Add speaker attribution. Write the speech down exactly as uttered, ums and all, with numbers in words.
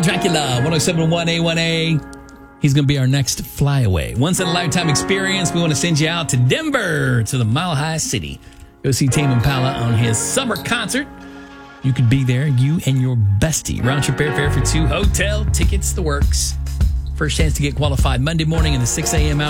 Speaker 1: Dracula, one oh seven point one A one A. He's going to be our next flyaway. Once in a lifetime experience. We want to send you out to Denver, to the Mile High City. Go see Tame Impala on his summer concert. You could be there, you and your bestie. Round trip airfare for two, hotel, tickets, the works. First chance to get qualified Monday morning in the six a.m. hour.